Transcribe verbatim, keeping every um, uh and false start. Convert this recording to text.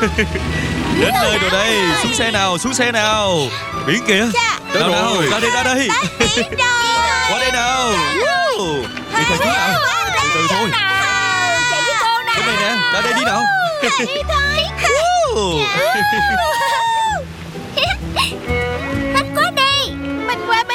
Đến nơi rồi đây. Xuống xe nào, xuống xe nào. Biển kìa. Nào nào, ra đây, ra đây. Qua đây nào. Wow. Đi theo chú nào. Từ từ thôi. Chạy với cô nè. Cái này nè, ra đây đi nào. Đi thôi. Wow.